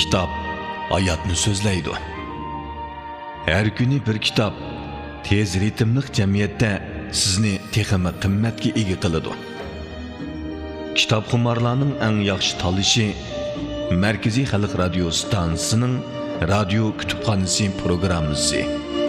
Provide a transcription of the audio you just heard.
Kitap hayatını so'zlaydi. Her günü bir kitap tez ritmli jamiyatda sizni texmi qimmatga ega qiladi. Kitobxumarlarning eng yaxshi tanlashi Markaziy Xalq radio stansiyasining radio kutubxonasi programmasi.